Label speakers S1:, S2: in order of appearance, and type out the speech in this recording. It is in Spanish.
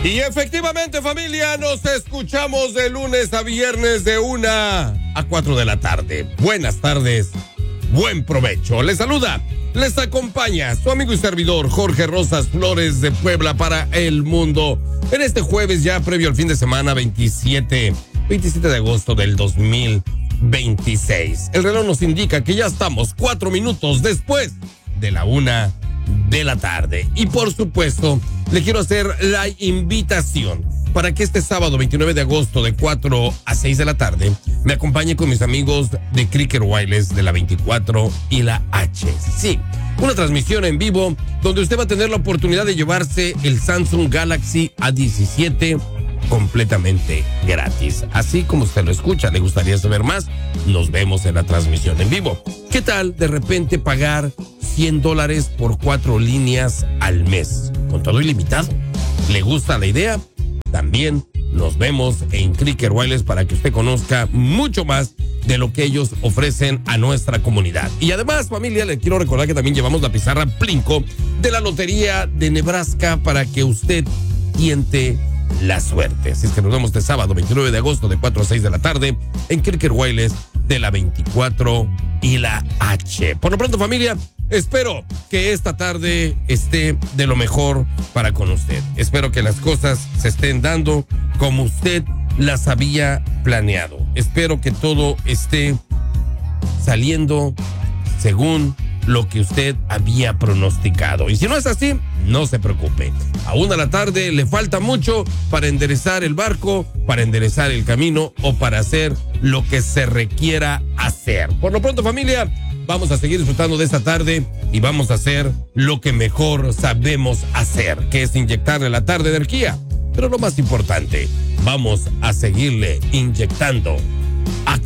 S1: Y efectivamente, familia, nos escuchamos de lunes a viernes de 1 a 4 de la tarde. Buenas tardes, buen provecho. Les saluda, les acompaña su amigo y servidor Jorge Rosas Flores de Puebla para el mundo. En este jueves ya previo al fin de semana 27 de agosto del 2026. El reloj nos indica que ya estamos 4 minutos después de la 1 de la tarde. Y por supuesto, le quiero hacer la invitación para que este sábado 29 de agosto de 4 a 6 de la tarde me acompañe con mis amigos de Cricket Wireless de la 24 y la H. Sí, una transmisión en vivo donde usted va a tener la oportunidad de llevarse el Samsung Galaxy A17 completamente gratis. Así como usted lo escucha, ¿le gustaría saber más? Nos vemos en la transmisión en vivo. ¿Qué tal de repente pagar $100 por 4 líneas al mes? Con todo ilimitado. ¿Le gusta la idea? También nos vemos en Cricket Wireless para que usted conozca mucho más de lo que ellos ofrecen a nuestra comunidad. Y además, familia, le quiero recordar que también llevamos la pizarra Plinko de la Lotería de Nebraska para que usted tiente la suerte. Así es que nos vemos este sábado 29 de agosto de 4 a 6 de la tarde en Cricket Wireless de la 24 y la H. Por lo pronto, familia, espero que esta tarde esté de lo mejor para con usted. Espero que las cosas se estén dando como usted las había planeado. Espero que todo esté saliendo según lo que usted había pronosticado. Y si no es así, no se preocupe. Aún a la tarde le falta mucho para enderezar el barco, para enderezar el camino o para hacer lo que se requiera hacer. Por lo pronto, familia, vamos a seguir disfrutando de esta tarde y vamos a hacer lo que mejor sabemos hacer, que es inyectarle a la tarde energía. Pero lo más importante, vamos a seguirle inyectando